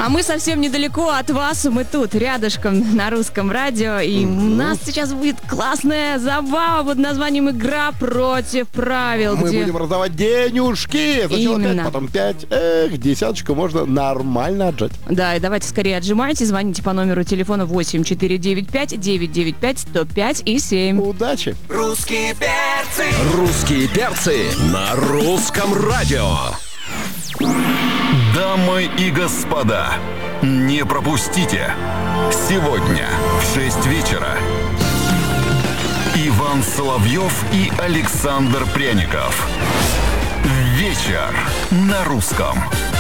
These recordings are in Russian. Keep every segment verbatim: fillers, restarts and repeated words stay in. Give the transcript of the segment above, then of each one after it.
мы совсем недалеко от вас, мы тут, рядышком на Русском радио, и mm-hmm. у нас сейчас будет классная забава под названием «Игра против правил». Мы где... будем раздавать денежки. Сначала Именно. пять, потом пять. Эх, десяточку можно нормально отжать. Да, и давайте скорее отжимайте, звоните по номеру телефона восемь четыре девять пять девять девять пять сто пять и семь. Удачи! Русские перцы! Русские перцы на Русском радио. Дамы и господа, не пропустите. Сегодня в шесть вечера Иван Соловьев и Александр Пряников. Вечер на русском.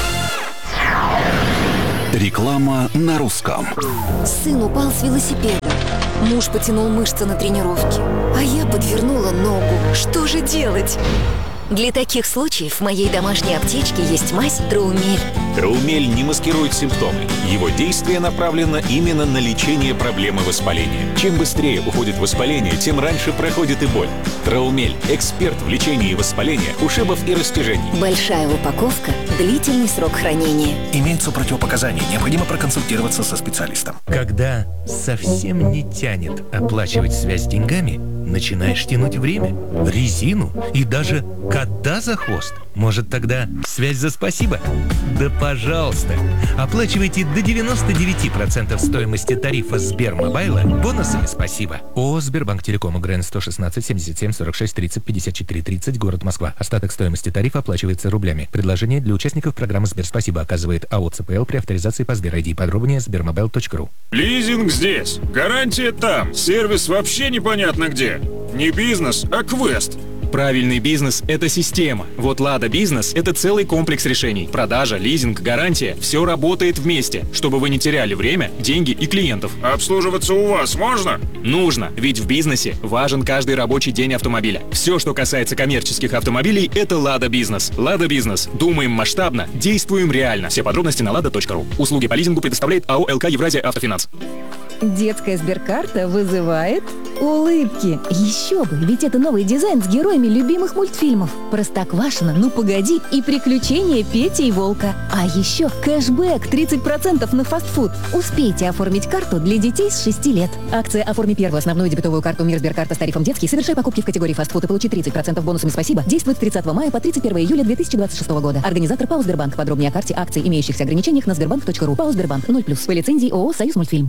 Реклама на русском. Сын упал с велосипеда. Муж потянул мышцы на тренировке, а я подвернула ногу. Что же делать? Для таких случаев в моей домашней аптечке есть мазь Траумель. Траумель не маскирует симптомы. Его действие направлено именно на лечение проблемы воспаления. Чем быстрее уходит воспаление, тем раньше проходит и боль. Траумель – эксперт в лечении воспаления, ушибов и растяжений. Большая упаковка, длительный срок хранения. Имеются противопоказания. Необходимо проконсультироваться со специалистом. Когда совсем не тянет оплачивать связь деньгами, начинаешь тянуть время, резину и даже кота за хвост. Может, тогда связь за спасибо? Да пожалуйста! Оплачивайте до девяносто девять процентов стоимости тарифа Сбермобайла бонусами спасибо. ООО «Сбербанк Телеком», ГРН сто шестнадцать семьдесят семь сорок шесть тридцать пятьдесят четыре тридцать, город Москва. Остаток стоимости тарифа оплачивается рублями. Предложение для участников программы «Сберспасибо» оказывает АО ЦПЛ при авторизации по Сбер ай ди. Подробнее сбермобайл точка ру. Лизинг здесь, гарантия там, сервис вообще непонятно где. Не бизнес, а квест. Правильный бизнес – это система. Вот «Лада Бизнес» – это целый комплекс решений. Продажа, лизинг, гарантия – все работает вместе, чтобы вы не теряли время, деньги и клиентов. Обслуживаться у вас можно? Нужно, ведь в бизнесе важен каждый рабочий день автомобиля. Все, что касается коммерческих автомобилей – это «Лада Бизнес». «Лада Бизнес». Думаем масштабно, действуем реально. Все подробности на лада точка ру. Услуги по лизингу предоставляет АО «ЛК Евразия Автофинанс». Детская сберкарта вызывает улыбки. Еще бы, ведь это новый дизайн с героями любимых мультфильмов. Простоквашино, Ну погоди и Приключения Пети и Волка. А еще кэшбэк тридцать процентов на фастфуд. Успейте оформить карту для детей с шести лет. Акция «Оформи первую основную дебетовую карту Мир Сберкарта» с тарифом детский. Совершай покупки в категории фастфуд и получи тридцать процентов бонусами спасибо. Действует с тридцатого мая по тридцать первого июля две тысячи двадцать шестого года. Организатор ПАО «Сбербанк». Подробнее о карте, акции, имеющихся ограничениях на сбербанк точка ру. ПАО «Сбербанк» ноль плюс. По лицензии ООО «Союз Мультфильм».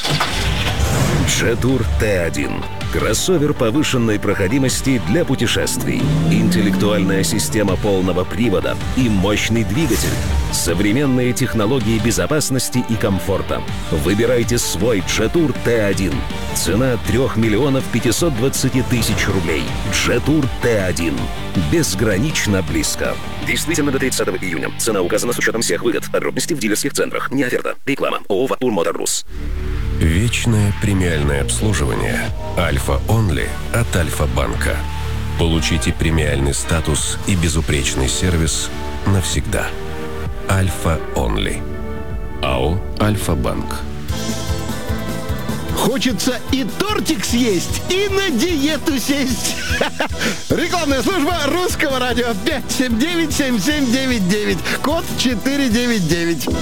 Джетур Т один. Кроссовер повышенной проходимости для путешествий. Интеллектуальная система полного привода и мощный двигатель. Современные технологии безопасности и комфорта. Выбирайте свой Джетур Т один. Цена три миллиона пятьсот двадцать тысяч рублей. Джетур Т один. Безгранично близко. Действительно до тридцатого июня. Цена указана с учетом всех выгод. Подробности в дилерских центрах. Не оферта. Реклама. ООО «Вапур Мотор Рус». Вечное премиальное обслуживание Альфа Онли от Альфа-банка. Получите премиальный статус и безупречный сервис навсегда. Альфа Онли. АО «Альфа-банк». Хочется и тортик съесть, и на диету сесть. Рекламная служба Русского радио. Пять семь девять семь семь девять девять. Код четыре девять девять.